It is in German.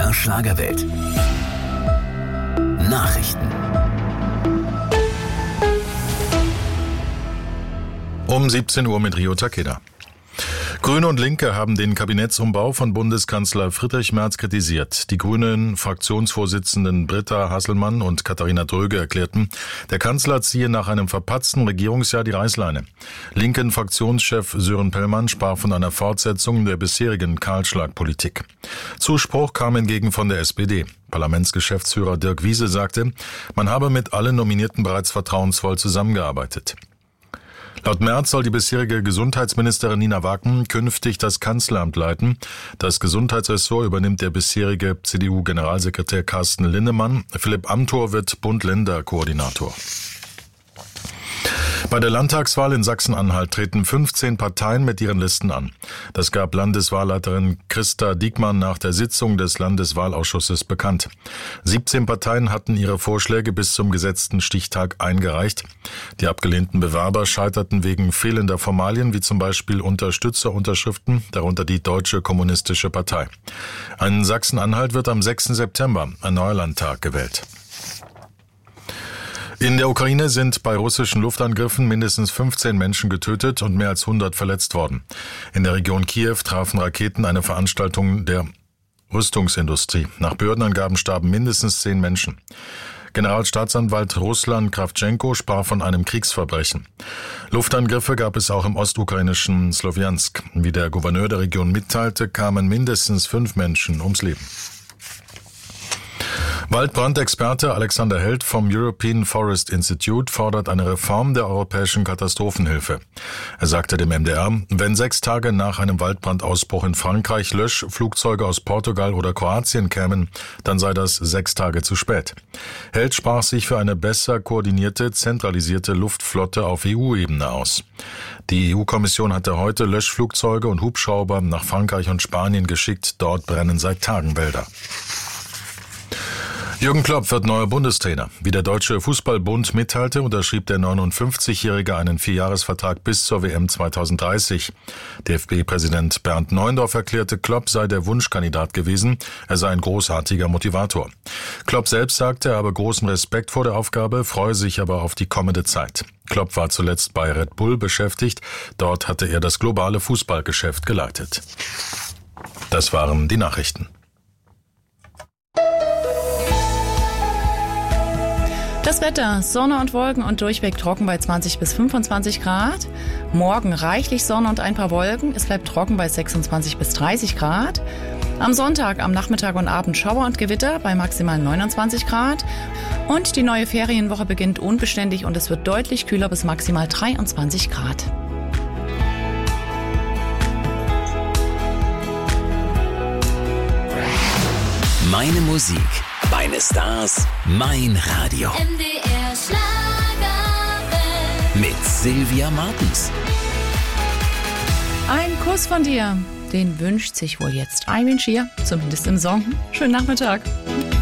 MDR Schlagerwelt. Nachrichten. Um 17 Uhr mit Rio Takeda. Grüne und Linke haben den Kabinettsumbau von Bundeskanzler Friedrich Merz kritisiert. Die Grünen Fraktionsvorsitzenden Britta Hasselmann und Katharina Dröge erklärten, der Kanzler ziehe nach einem verpatzten Regierungsjahr die Reißleine. Linken Fraktionschef Sören Pellmann sprach von einer Fortsetzung der bisherigen Kahlschlagpolitik. Zuspruch kam hingegen von der SPD. Parlamentsgeschäftsführer Dirk Wiese sagte, man habe mit allen Nominierten bereits vertrauensvoll zusammengearbeitet. Laut Merz soll die bisherige Gesundheitsministerin Nina Wacken künftig das Kanzleramt leiten. Das Gesundheitsressort übernimmt der bisherige CDU-Generalsekretär Carsten Linnemann. Philipp Amthor wird Bund-Länder-Koordinator. Bei der Landtagswahl in Sachsen-Anhalt treten 15 Parteien mit ihren Listen an. Das gab Landeswahlleiterin Christa Diekmann nach der Sitzung des Landeswahlausschusses bekannt. 17 Parteien hatten ihre Vorschläge bis zum gesetzten Stichtag eingereicht. Die abgelehnten Bewerber scheiterten wegen fehlender Formalien, wie zum Beispiel Unterstützerunterschriften, darunter die Deutsche Kommunistische Partei. In Sachsen-Anhalt wird am 6. September ein neuer Landtag gewählt. In der Ukraine sind bei russischen Luftangriffen mindestens 15 Menschen getötet und mehr als 100 verletzt worden. In der Region Kiew trafen Raketen eine Veranstaltung der Rüstungsindustrie. Nach Behördenangaben starben mindestens 10 Menschen. Generalstaatsanwalt Ruslan Krawtschenko sprach von einem Kriegsverbrechen. Luftangriffe gab es auch im ostukrainischen Slowjansk. Wie der Gouverneur der Region mitteilte, kamen mindestens 5 Menschen ums Leben. Waldbrandexperte Alexander Held vom European Forest Institute fordert eine Reform der europäischen Katastrophenhilfe. Er sagte dem MDR, wenn 6 Tage nach einem Waldbrandausbruch in Frankreich Löschflugzeuge aus Portugal oder Kroatien kämen, dann sei das 6 Tage zu spät. Held sprach sich für eine besser koordinierte, zentralisierte Luftflotte auf EU-Ebene aus. Die EU-Kommission hatte heute Löschflugzeuge und Hubschrauber nach Frankreich und Spanien geschickt. Dort brennen seit Tagen Wälder. Jürgen Klopp wird neuer Bundestrainer. Wie der Deutsche Fußballbund mitteilte, unterschrieb der 59-Jährige einen 4-Jahres-Vertrag bis zur WM 2030. DFB-Präsident Bernd Neuendorf erklärte, Klopp sei der Wunschkandidat gewesen. Er sei ein großartiger Motivator. Klopp selbst sagte, er habe großen Respekt vor der Aufgabe, freue sich aber auf die kommende Zeit. Klopp war zuletzt bei Red Bull beschäftigt. Dort hatte er das globale Fußballgeschäft geleitet. Das waren die Nachrichten. Das Wetter, Sonne und Wolken und durchweg trocken bei 20 bis 25 Grad. Morgen reichlich Sonne und ein paar Wolken. Es bleibt trocken bei 26 bis 30 Grad. Am Sonntag, am Nachmittag und Abend Schauer und Gewitter bei maximal 29 Grad. Und die neue Ferienwoche beginnt unbeständig und es wird deutlich kühler bis maximal 23 Grad. Meine Musik, meine Stars, mein Radio. MDR Schlagerwelt. Mit Sylvia Martens. Ein Kuss von dir, den wünscht sich wohl jetzt Eimin Schier, zumindest im Song. Schönen Nachmittag.